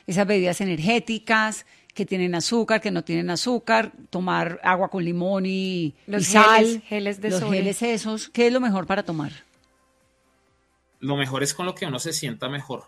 esas bebidas energéticas que tienen azúcar, que no tienen azúcar, tomar agua con limón y sal, geles de los sobre. geles esos. ¿Qué es lo mejor para tomar? Lo mejor es con lo que uno se sienta mejor.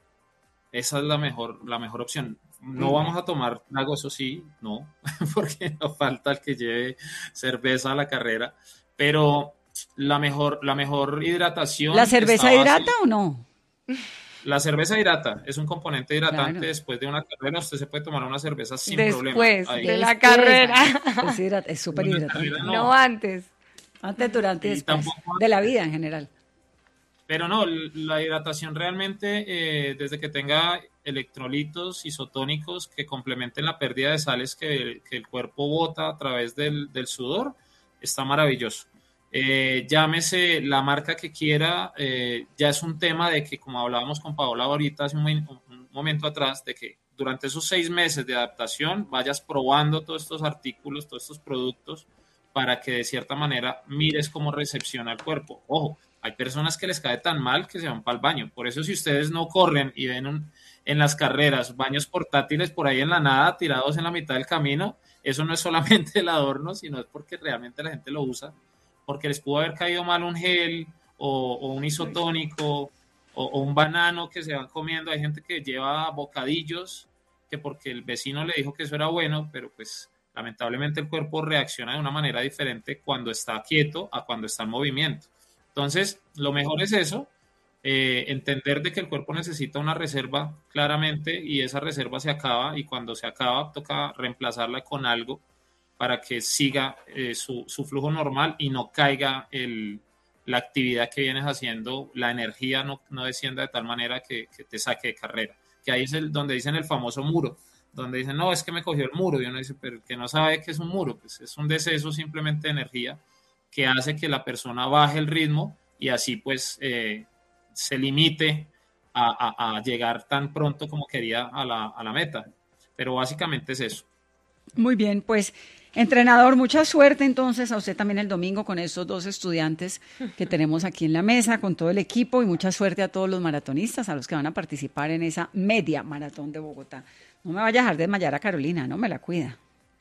Esa es la mejor opción. No vamos a tomar trago, eso sí, no, porque no falta el que lleve cerveza a la carrera, pero la mejor hidratación. ¿La cerveza hidrata o no? La cerveza hidrata, es un componente hidratante. Claro. Después de una carrera usted se puede tomar una cerveza sin problema. Después Ahí. de la carrera. Es súper hidratante. No antes. Antes, durante y después. Tampoco, de la vida en general. Pero no, la hidratación realmente, desde que tenga electrolitos isotónicos que complementen la pérdida de sales que el cuerpo bota a través del sudor, está maravilloso. Llámese la marca que quiera, ya es un tema de que, como hablábamos con Paola ahorita hace un momento atrás, de que durante esos 6 meses de adaptación vayas probando todos estos artículos, todos estos productos, para que de cierta manera mires cómo recepciona el cuerpo. Ojo, hay personas que les cae tan mal que se van para el baño. Por eso, si ustedes no corren y ven en las carreras baños portátiles por ahí en la nada, tirados en la mitad del camino, eso no es solamente el adorno, sino es porque realmente la gente lo usa, porque les pudo haber caído mal un gel o un isotónico o un banano que se van comiendo. Hay gente que lleva bocadillos que porque el vecino le dijo que eso era bueno, pero pues lamentablemente el cuerpo reacciona de una manera diferente cuando está quieto a cuando está en movimiento. Entonces, lo mejor es eso, entender de que el cuerpo necesita una reserva claramente y esa reserva se acaba, y cuando se acaba toca reemplazarla con algo para que siga su flujo normal y no caiga la actividad que vienes haciendo, la energía no descienda de tal manera que te saque de carrera. Que ahí es donde dicen el famoso muro, donde dicen, no, es que me cogió el muro, y uno dice, pero que no sabe que es un muro, pues es un deceso simplemente de energía que hace que la persona baje el ritmo y así pues se limite a llegar tan pronto como quería a la meta. Pero básicamente es eso. Muy bien, pues entrenador, mucha suerte entonces a usted también el domingo con estos 2 estudiantes que tenemos aquí en la mesa, con todo el equipo, y mucha suerte a todos los maratonistas, a los que van a participar en esa media maratón de Bogotá. No me vaya a dejar desmayar a Carolina, no me la cuida.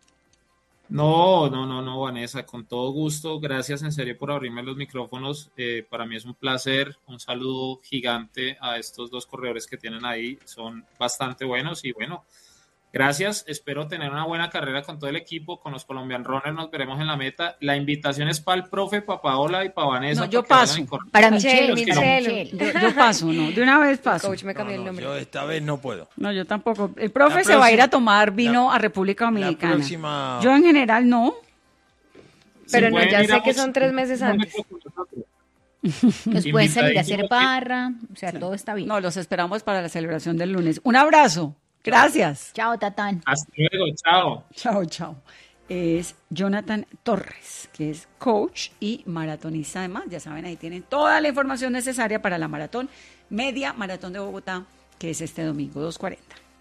No, Vanessa, con todo gusto. Gracias en serio por abrirme los micrófonos. Para mí es un placer. Un saludo gigante a estos 2 corredores que tienen ahí. Son bastante buenos y bueno, gracias. Espero tener una buena carrera con todo el equipo, con los Colombian Runners. Nos veremos en la meta. La invitación es para el profe, para Paola y para Vanessa. No, yo paso. Para Michelle. Yo paso, no. De una vez paso. Coach me cambió el nombre. Yo esta vez no puedo. No, yo tampoco. El profe se va a ir a tomar vino a República Dominicana. Yo en general no. Pero no, ya sé que son 3 meses antes. Nos pueden salir a hacer barra, o sea, todo está bien. No, los esperamos para la celebración del lunes. Un abrazo. Gracias. Chao, Tatán. Hasta luego, chao. Chao. Es Jonathan Torres, que es coach y maratonista además. Ya saben, ahí tienen toda la información necesaria para la maratón, media maratón de Bogotá, que es este domingo, 2:40.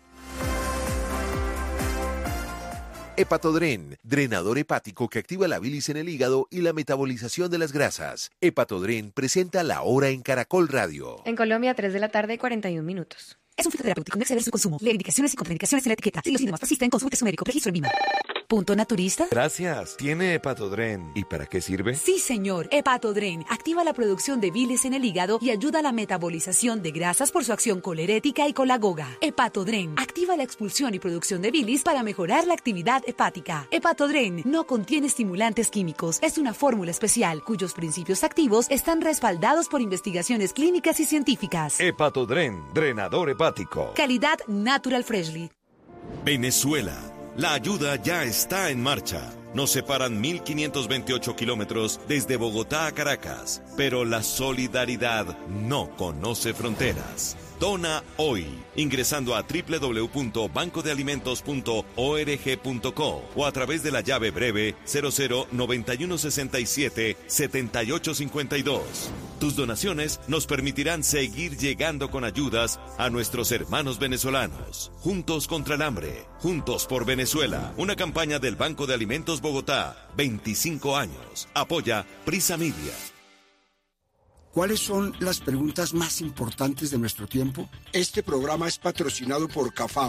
Hepatodren, drenador hepático que activa la bilis en el hígado y la metabolización de las grasas. Hepatodren presenta La Hora en Caracol Radio. En Colombia, 3:41 p.m. Es un fitoterapéutico, no exceder su consumo. Lee indicaciones y contraindicaciones en la etiqueta. Si los síntomas persisten, consulte a su médico. Registro en VIMA. ¿Punto naturista? Gracias. ¿Tiene Hepatodren? ¿Y para qué sirve? Sí, señor. Hepatodren activa la producción de bilis en el hígado y ayuda a la metabolización de grasas por su acción colerética y colagoga. Hepatodren activa la expulsión y producción de bilis para mejorar la actividad hepática. Hepatodren no contiene estimulantes químicos. Es una fórmula especial cuyos principios activos están respaldados por investigaciones clínicas y científicas. Hepatodren, drenador hepático. Calidad Natural Freshly. Venezuela. La ayuda ya está en marcha. Nos separan 1.528 kilómetros desde Bogotá a Caracas, pero la solidaridad no conoce fronteras. Dona hoy, ingresando a www.bancodealimentos.org.co o a través de la llave breve 0091677852. Tus donaciones nos permitirán seguir llegando con ayudas a nuestros hermanos venezolanos. Juntos contra el hambre, juntos por Venezuela. Una campaña del Banco de Alimentos Bogotá, 25 años. Apoya Prisa Media. ¿Cuáles son las preguntas más importantes de nuestro tiempo? Este programa es patrocinado por CAFAM.